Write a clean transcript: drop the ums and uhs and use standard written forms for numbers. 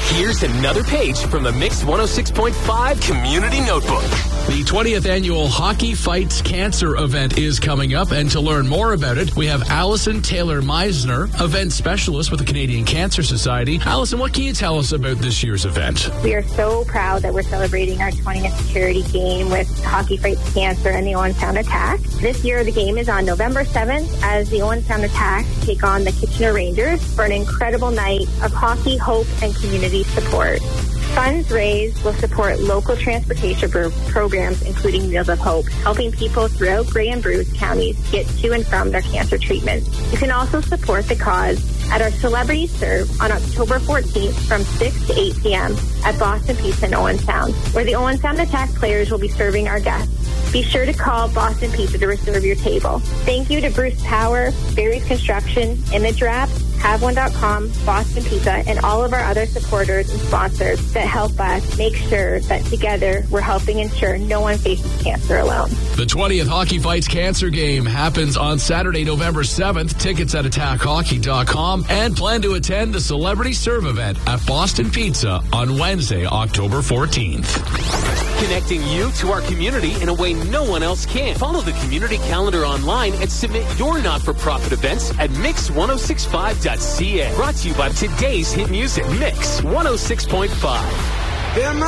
Here's another page from the Mix 106.5 Community Notebook. The 20th annual Hockey Fights Cancer event is coming up, and to learn more about it, we have Allison Taylor-Meisner, event specialist with the Canadian Cancer Society. Allison, what can you tell us about this year's event? We are so proud that we're celebrating our 20th charity game with Hockey Fights Cancer and the Owen Sound Attack. This year, the game is on November 7th as the Owen Sound Attack take on the Kitchener Rangers for an incredible night of hockey, hope, and community support. Funds raised will support local transportation programs, including Meals of Hope, helping people throughout Grey and Bruce counties get to and from their cancer treatments. You can also support the cause at our Celebrity Serve on October 14th from 6 to 8 p.m. at Boston Pizza in Owen Sound, where the Owen Sound Attack players will be serving our guests. Be sure to call Boston Pizza to reserve your table. Thank you to Bruce Power, Barry's Construction, Image Wrap, HaveOne.com, Boston Pizza, and all of our other supporters and sponsors that help us make sure that together we're helping ensure no one faces cancer alone. The 20th Hockey Fights Cancer game happens on Saturday, November 7th. Tickets at attackhockey.com, and plan to attend the Celebrity Serve event at Boston Pizza on Wednesday, October 14th. Connecting you to our community in a way no one else can. Follow the community calendar online and submit your not-for-profit events at mix1065.ca. Brought to you by today's hit music, Mix 106.5.